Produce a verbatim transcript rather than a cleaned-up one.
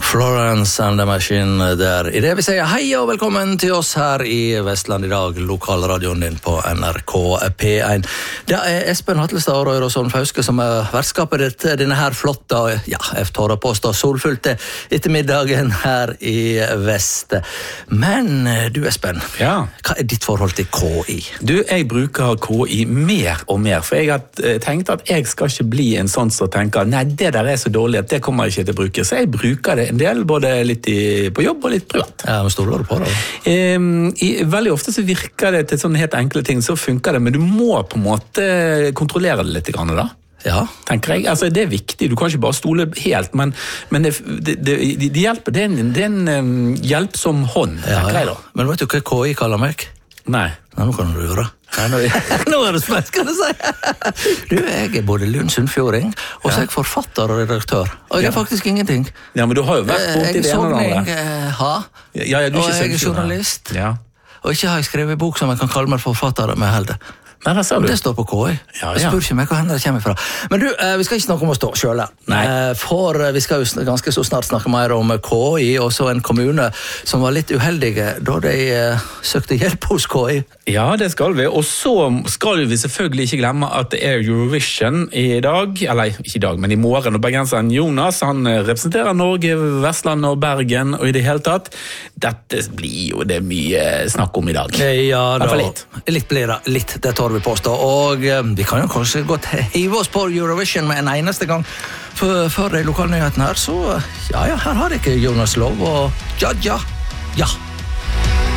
Florence and the Machine der. I det vi sier hei og velkommen til oss her i Vestland i dag, lokalradioen din på N R K P one. Det er Espen Hatlestad og Roy Rosson Fauske som er vertskapet ditt denne her flotte, ja, jeg tar på oss da, solfylte ettermiddagen her i Vest. Men du Espen, ja. Hva er ditt forhold til K I? Du, jeg bruker K I mer og mer, for jeg har tenkt at jeg skal ikke bli en sånn som tenker, nei, det der er så dårlig at det kommer jeg ikke til å bruke, så jeg bruker det en del, både litt i, på jobb og litt privat. Ja, men stoler du på det? Um, i, veldig ofte så virker det til sånne helt enkle ting, så funker det, men du må på en måte kontrollere det litt grann da. Ja. Tenker jeg. Altså, det er viktig, du kan ikke bare stole helt, men, men det, det, det, det hjelper, det er en, det er en um, hjelpsom hånd, ja, tenker jeg da. Men vet du hva K I kaller meg? Nei. Nei, nå kan du gjøre. Nå er det spent, kan du si. Du, jeg er både Lund Sundfjording, og så er jeg forfatter og redaktør. Og jeg er faktisk ingenting. Ja, men du har jo vært borte i det ene og det andre. Jeg er ha, ja, ja, du er og ikke jeg er journalist. Ja. Og ikke har jeg skrevet bok som jeg kan kalle meg forfatter med heller. Nei, det sa du. Det står på K I. Ja, ja. Jeg spør ikke meg hva hender det kommer fra. Men du, vi skal ikke snakke om å stå selv. For vi skal jo ganske så snart snakke mer om K I, og så en kommune som var litt uheldige da de søkte hjelp hos K I. Ja, det skal vi. Og så skal vi selvfølgelig ikke glemme at det er Eurovision i dag, eller ikke i dag, men i morgen. Og bergenseren Jonas, han representerer Norge, Vestland og Bergen, og i det hele tatt, dette blir jo det mye snakk om i dag. Ja, da. Litt. Litt blir det, litt, det tar vi påstå. Og vi kan jo kanskje godt hive oss på Eurovision med en eneste gang. For, for de lokalnyhetene her, så ja, ja, her har ikke Jonas lov, og ja, ja, ja.